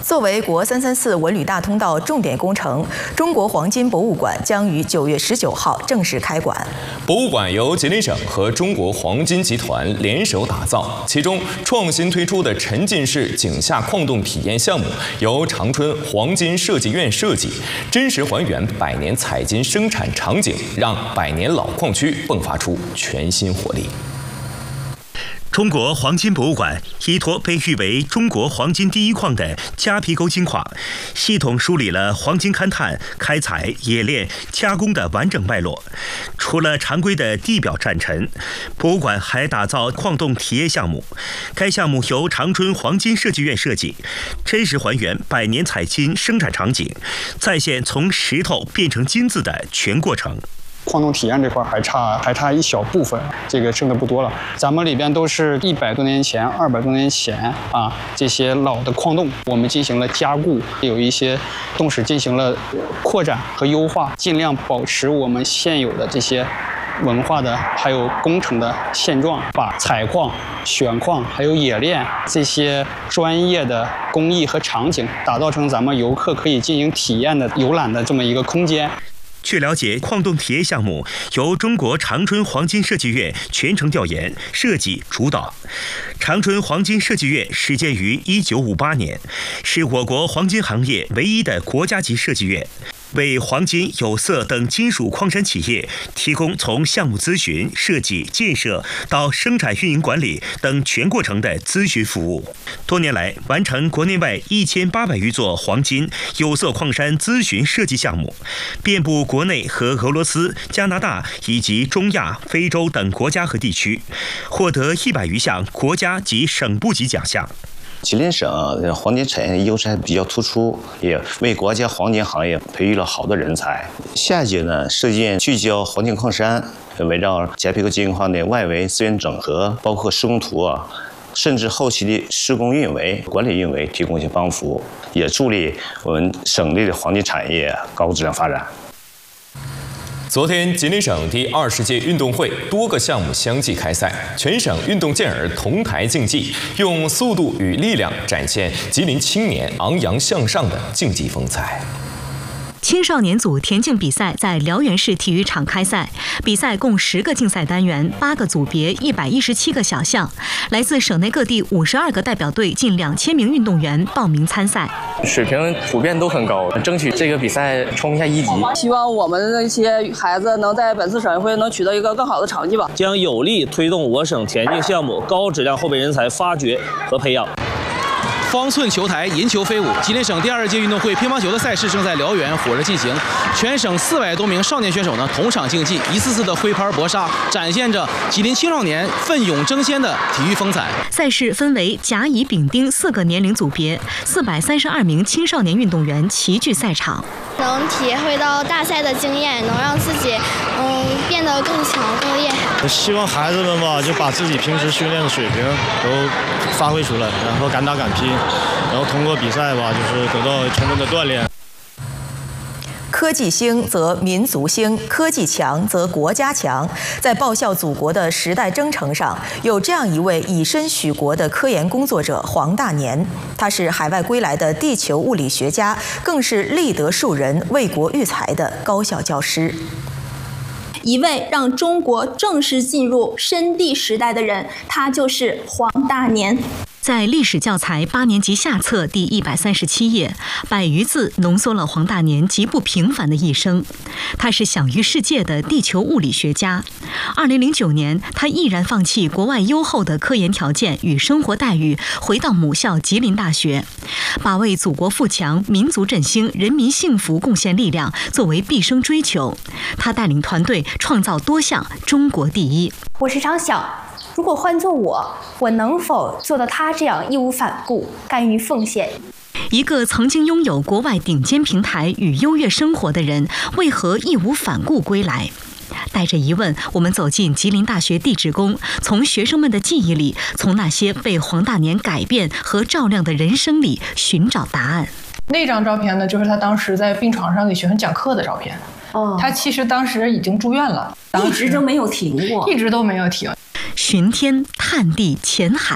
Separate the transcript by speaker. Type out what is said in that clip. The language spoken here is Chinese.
Speaker 1: 作为国334文旅大通道重点工程，中国黄金博物馆将于9月19号正式开馆。
Speaker 2: 博物馆由吉林省和中国黄金集团联手打造，其中创新推出的沉浸式井下矿洞体验项目由长春黄金设计院设计，真实还原100年采金生产场景，让100年老矿区迸发出全新活力。
Speaker 3: 中国黄金博物馆依托被誉为中国黄金第一矿的夹皮沟金矿，系统梳理了黄金勘探、开采、冶炼、加工的完整脉络。除了常规的地表战陈，博物馆还打造矿洞体验项目。该项目由长春黄金设计院设计，真实还原100年采金生产场景，再现从石头变成金子的全过程。
Speaker 4: 矿洞体验这块还差一小部分，这个剩的不多了。咱们里边都是100多年前、200多年前这些老的矿洞，我们进行了加固，有一些洞室进行了扩展和优化，尽量保持我们现有的这些文化的还有工程的现状，把采矿、选矿还有冶炼这些专业的工艺和场景打造成咱们游客可以进行体验的游览的这么一个空间。
Speaker 3: 据了解，矿洞体验项目由中国长春黄金设计院全程调研、设计主导。长春黄金设计院始建于1958年，是我国黄金行业唯一的国家级设计院，为黄金、有色等金属矿山企业提供从项目咨询、设计、建设到生产运营管理等全过程的咨询服务。多年来，完成国内外1800余座黄金、有色矿山咨询设计项目，遍布国内和俄罗斯、加拿大以及中亚、非洲等国家和地区，获得100余项国家及省部级奖项。
Speaker 5: 吉林省黄金产业优势还比较突出，也为国家黄金行业培育了好多人才。下一届呢，设计院聚焦黄金矿山，围绕夹皮沟金矿的外围资源整合，包括施工图甚至后期的施工运维、管理运维提供一些帮扶，也助力我们省内的黄金产业高质量发展。
Speaker 2: 昨天，吉林省第20届运动会多个项目相继开赛，全省运动健儿同台竞技，用速度与力量展现吉林青年昂扬向上的竞技风采。
Speaker 6: 青少年组田径比赛在辽源市体育场开赛，比赛共10个竞赛单元，8个组别，117个小项，来自省内各地52个代表队，近2000名运动员报名参赛，
Speaker 7: 水平普遍都很高，争取这个比赛冲一下1级。
Speaker 8: 希望我们这些孩子能在本次省运会能取得一个更好的成绩吧，
Speaker 9: 将有力推动我省田径项目高质量后备人才发掘和培养。
Speaker 10: 方寸球台，银球飞舞。吉林省第2届运动会乒乓球的赛事正在辽源火热进行，全省400多名少年选手呢同场竞技，一次次的挥拍搏杀，展现着吉林青少年奋勇争先的体育风采。
Speaker 6: 赛事分为甲、乙、丙、丁4个年龄组别，432名青少年运动员齐聚赛场，
Speaker 11: 能体会到大赛的经验，能让自己变得更强、更厉害。
Speaker 12: 希望孩子们吧，就把自己平时训练的水平都发挥出来，然后敢打敢拼，然后通过比赛吧，就是得到充分的锻炼。
Speaker 1: 科技兴则民族兴，科技强则国家强。在报效祖国的时代征程上，有这样一位以身许国的科研工作者黄大年。他是海外归来的地球物理学家，更是立德树人、为国育才的高校教师。
Speaker 13: 一位让中国正式进入深地时代的人，他就是黄大年。
Speaker 6: 在历史教材8年级下册第137页，100余字浓缩了黄大年极不平凡的一生。他是享誉世界的地球物理学家。2009年，他毅然放弃国外优厚的科研条件与生活待遇，回到母校吉林大学，把为祖国富强、民族振兴、人民幸福贡献力量作为毕生追求。他带领团队创造多项中国第一。
Speaker 14: 我时常想，如果换做我能否做到他这样义无反顾、甘于奉献？
Speaker 6: 一个曾经拥有国外顶尖平台与优越生活的人，为何义无反顾归来？带着疑问，我们走进吉林大学地质宫，从学生们的记忆里，从那些被黄大年改变和照亮的人生里寻找答案。
Speaker 15: 那张照片呢，就是他当时在病床上给学生讲课的照片。他其实当时已经住院了，
Speaker 16: 一直都没有停过，
Speaker 15: 一直都没有停。
Speaker 6: 巡天探地潜海。